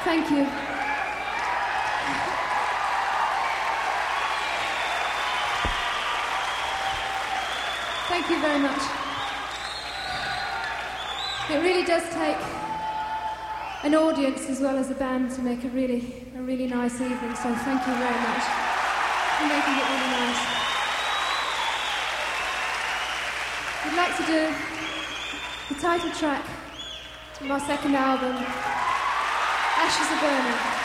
Thank you. Thank you very much. It really does take an audience as well as a band to make a really nice evening, so thank you very much for making it really nice. We'd like to do the title track from our second album, Ashes Are Burning.